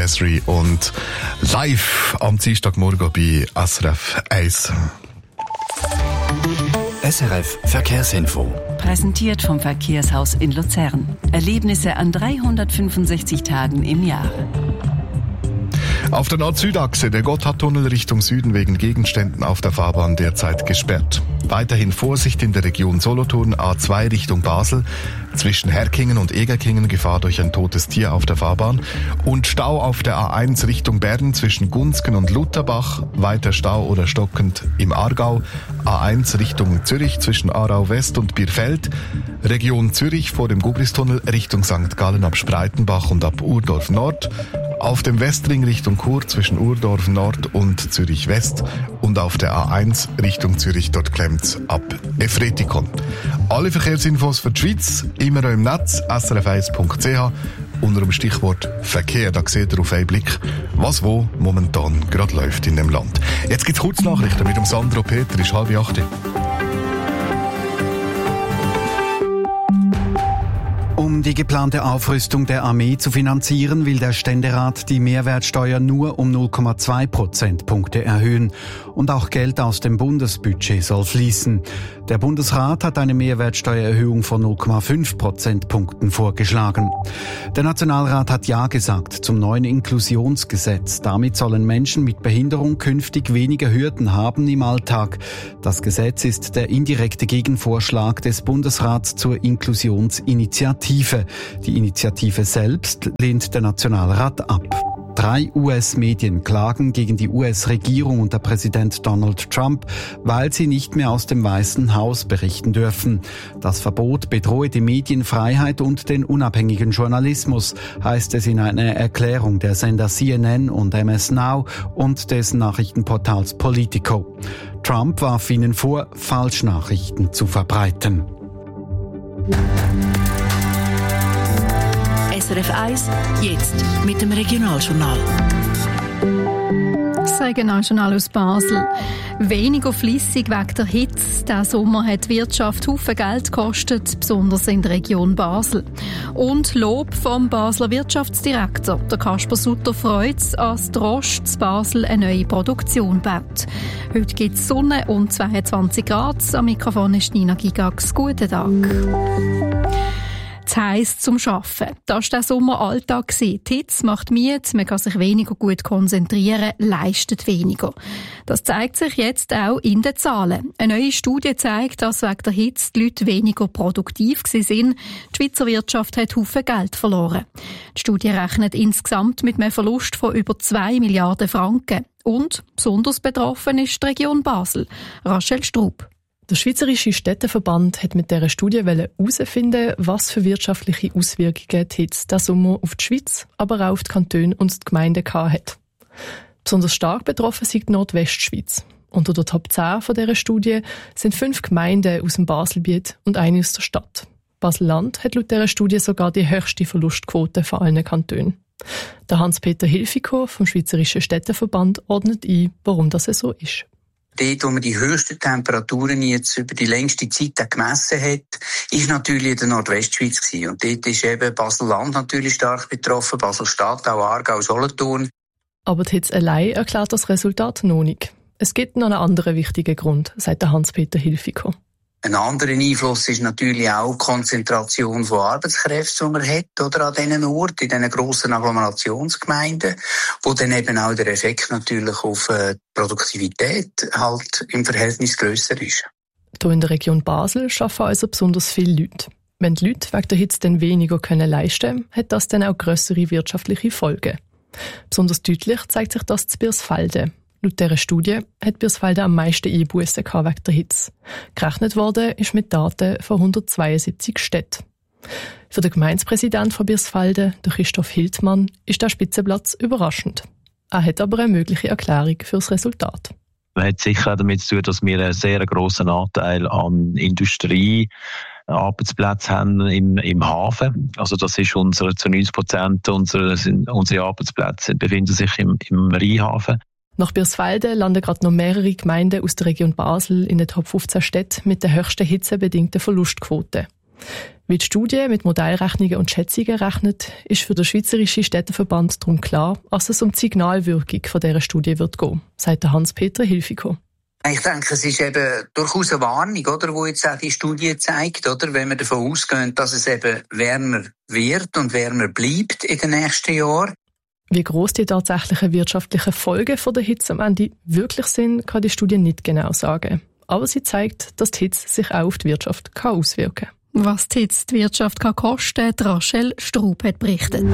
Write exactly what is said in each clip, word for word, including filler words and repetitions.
Desiree und live am Dienstagmorgen bei S R F eins. S R F Verkehrsinfo. Präsentiert vom Verkehrshaus in Luzern. Erlebnisse an dreihundertfünfundsechzig Tagen im Jahr. Auf der Nord-Süd-Achse der Gotthardtunnel Richtung Süden wegen Gegenständen auf der Fahrbahn derzeit gesperrt. Weiterhin Vorsicht in der Region Solothurn, A zwei Richtung Basel. Zwischen Herkingen und Egerkingen Gefahr durch ein totes Tier auf der Fahrbahn. Und Stau auf der A eins Richtung Bern zwischen Gunzgen und Lutherbach. Weiter Stau oder stockend im Aargau. A eins Richtung Zürich zwischen Aarau West und Bierfeld. Region Zürich vor dem Gubristunnel Richtung Sankt Gallen ab Spreitenbach und ab Urdorf Nord. Auf dem Westring Richtung Chur zwischen Urdorf Nord und Zürich West und auf der A eins Richtung Zürich, dort klemmt's ab Efretikon. Alle Verkehrsinfos für die Schweiz immer im Netz s r f eins punkt c h unter dem Stichwort Verkehr. Da seht ihr auf einen Blick, was wo momentan gerade läuft in dem Land. Jetzt gibt's Kurznachrichten mit dem Sandro Peter, ist halb acht. Um die geplante Aufrüstung der Armee zu finanzieren, will der Ständerat die Mehrwertsteuer nur um null Komma zwei Prozentpunkte erhöhen. Und auch Geld aus dem Bundesbudget soll fließen. Der Bundesrat hat eine Mehrwertsteuererhöhung von null Komma fünf Prozentpunkten vorgeschlagen. Der Nationalrat hat Ja gesagt zum neuen Inklusionsgesetz. Damit sollen Menschen mit Behinderung künftig weniger Hürden haben im Alltag. Das Gesetz ist der indirekte Gegenvorschlag des Bundesrats zur Inklusionsinitiative. Die Initiative selbst lehnt der Nationalrat ab. Drei U S-Medien klagen gegen die U S-Regierung unter Präsident Donald Trump, weil sie nicht mehr aus dem Weißen Haus berichten dürfen. Das Verbot bedrohe die Medienfreiheit und den unabhängigen Journalismus, heißt es in einer Erklärung der Sender C N N und M S Now und des Nachrichtenportals Politico. Trump warf ihnen vor, Falschnachrichten zu verbreiten. S R F eins, jetzt mit dem Regionaljournal. Das Regionaljournal aus Basel. Weniger flüssig wegen der Hitze. Der Sommer hat die Wirtschaft Haufen Geld gekostet, besonders in der Region Basel. Und Lob vom Basler Wirtschaftsdirektor. Der Kasper Sutter freut es, als Drosch in Basel eine neue Produktion baut. Heute gibt es Sonne und zweiundzwanzig Grad. Am Mikrofon ist Nina Gigax. Guten Tag. Zu heiss zum Arbeiten. Das war der Sommer Alltag. Die Hitze macht müde, man kann sich weniger gut konzentrieren, leistet weniger. Das zeigt sich jetzt auch in den Zahlen. Eine neue Studie zeigt, dass wegen der Hitze die Leute weniger produktiv sind. Die Schweizer Wirtschaft hat Haufen Geld verloren. Die Studie rechnet insgesamt mit einem Verlust von über zwei Milliarden Franken. Und besonders betroffen ist die Region Basel. Rachel Strub. Der Schweizerische Städteverband hat mit dieser Studie herausfinden, was für wirtschaftliche Auswirkungen die Hitze diesen Sommer auf die Schweiz, aber auch auf die Kantone und die Gemeinden hat. Besonders stark betroffen sind die Nordwestschweiz. Unter der Top zehn von dieser Studie sind fünf Gemeinden aus dem Baselgebiet und eine aus der Stadt. Basel-Land hat laut dieser Studie sogar die höchste Verlustquote von allen Kantonen. Der Hans-Peter Hilfiger vom Schweizerischen Städteverband ordnet ein, warum das so ist. Dort, wo man die höchsten Temperaturen jetzt über die längste Zeit gemessen hat, ist natürlich in der Nordwestschweiz gewesen. Und dort ist eben Basel-Land natürlich stark betroffen, Basel-Stadt, auch Aargau, Solothurn. Aber die Hitze allein erklärt das Resultat noch nicht. Es gibt noch einen anderen wichtigen Grund, sagt der Hans-Peter Hilfiger. Ein anderer Einfluss ist natürlich auch die Konzentration von Arbeitskräften, die man hat, oder an diesen Orten, in diesen grossen Agglomerationsgemeinden, wo dann eben auch der Effekt natürlich auf die Produktivität halt im Verhältnis grösser ist. Hier in der Region Basel arbeiten also besonders viele Leute. Wenn die Leute wegen der Hitze dann weniger können leisten können, hat das dann auch grössere wirtschaftliche Folgen. Besonders deutlich zeigt sich das in Birsfelden. Laut dieser Studie hat Birsfelden am meisten Einbussen wegen der Hitze. Gerechnet worden ist mit Daten von hundertzweiundsiebzig Städten. Für den Gemeindepräsidenten von Birsfelden, der Christoph Hildmann, ist der Spitzenplatz überraschend. Er hat aber eine mögliche Erklärung für das Resultat. Das hat sicher damit zu tun, dass wir einen sehr grossen Anteil an Industrie Arbeitsplätze haben im, im Hafen. Also das ist unsere, zu neunzig Prozent unserer, unsere Arbeitsplätze befinden sich im, im Rheinhafen. Nach Birsfelden landen gerade noch mehrere Gemeinden aus der Region Basel in den Top fünfzehn Städten mit der höchsten hitzebedingten Verlustquote. Wie die Studie mit Modellrechnungen und Schätzungen rechnet, ist für den Schweizerischen Städteverband darum klar, dass es um die Signalwirkung von dieser Studie wird gehen, sagt Hans-Peter Hilfiger. Ich denke, es ist eben durchaus eine Warnung, oder, wo jetzt auch die Studie zeigt, oder, wenn wir davon ausgehen, dass es eben wärmer wird und wärmer bleibt in den nächsten Jahren. Wie gross die tatsächlichen wirtschaftlichen Folgen von der Hitze am Ende wirklich sind, kann die Studie nicht genau sagen. Aber sie zeigt, dass die Hitze sich auch auf die Wirtschaft auswirken kann. Was die Hitze die Wirtschaft kann kosten kann, Rachel Straub hat berichtet.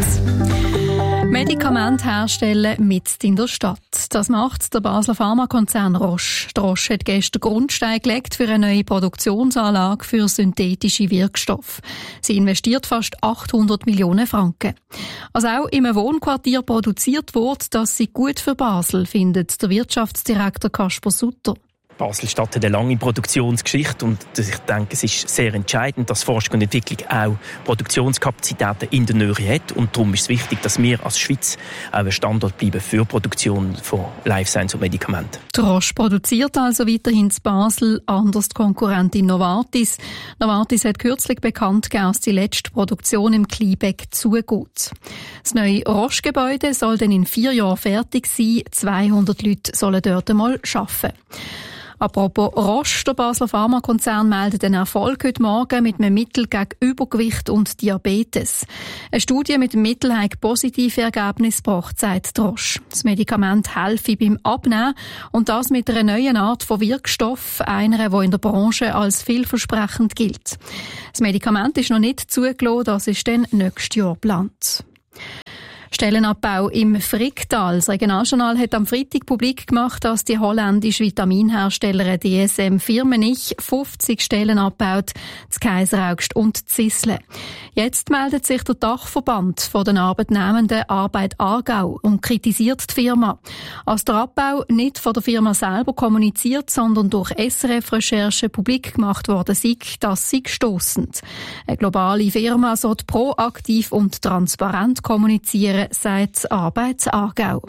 Medikamente herstellen mitten in der Stadt. Das macht der Basler Pharmakonzern Roche. Die Roche hat gestern Grundstein gelegt für eine neue Produktionsanlage für synthetische Wirkstoffe. Sie investiert fast achthundert Millionen Franken. Also auch im Wohnquartier produziert wird, das sei gut für Basel, findet der Wirtschaftsdirektor Kasper Sutter. Basel-Stadt hat eine lange Produktionsgeschichte und ich denke, es ist sehr entscheidend, dass Forschung und Entwicklung auch Produktionskapazitäten in der Nähe hat und darum ist es wichtig, dass wir als Schweiz auch ein Standort bleiben für die Produktion von Life Science und Medikamenten. Die Roche produziert also weiterhin in Basel, anders die Konkurrentin Novartis. Novartis hat kürzlich bekannt gegeben, dass die letzte Produktion im Kleinbeck zugeht. Das neue Roche-Gebäude soll dann in vier Jahren fertig sein. zweihundert Leute sollen dort einmal arbeiten. Apropos Roche, der Basler Pharmakonzern meldet den Erfolg heute Morgen mit einem Mittel gegen Übergewicht und Diabetes. Eine Studie mit dem Mittel hat positive Ergebnisse gebracht, sagt Roche. Das Medikament helfe beim Abnehmen und das mit einer neuen Art von Wirkstoff, einer, die in der Branche als vielversprechend gilt. Das Medikament ist noch nicht zugelassen, das ist dann nächstes Jahr geplant. Stellenabbau im Fricktal. Das Regionaljournal hat am Freitag publik gemacht, dass die holländische Vitaminherstellerin D S M Firmenich fünfzig Stellen abbaut, das Kaiseraugst und Zisle. Jetzt meldet sich der Dachverband von den Arbeitnehmenden Arbeit Aargau und kritisiert die Firma. Als der Abbau nicht von der Firma selber kommuniziert, sondern durch S R F-Recherche publik gemacht worden sei, das sei stossend. Eine globale Firma sollte proaktiv und transparent kommunizieren, sagt Arbeit Aargau.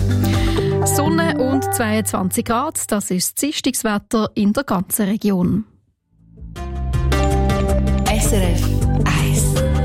Sonne und zweiundzwanzig Grad, das ist das Dienstagswetter in der ganzen Region. S R F eins.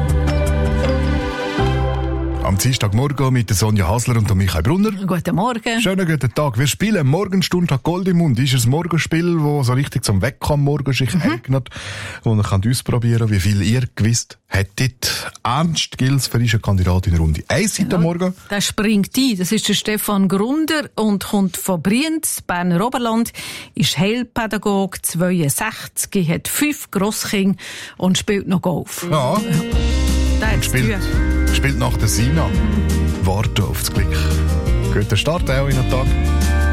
Am Dienstagmorgen mit der Sonja Hasler und der Michael Brunner. Guten Morgen. Schönen guten Tag. Wir spielen Morgenstunde Gold im Mund. Ist ein Morgenspiel, das so richtig zum Wegkommen morgen sich mhm. eignet, wo ihr könnt ausprobieren, wie viel ihr gewusst hättet. Ernst Gils für eine Kandidatin in Runde eins heute ja, Morgen. Der springt ein. Das ist der Stefan Grunder und kommt von Brienz, Berner Oberland, ist Heilpädagoge, zweiundsechzig, hat fünf Grosskinder und spielt noch Golf. Ja. Der hat spielt, spielt nach der Sina. Warten auf das Glück. Guten Start auch in den Tag.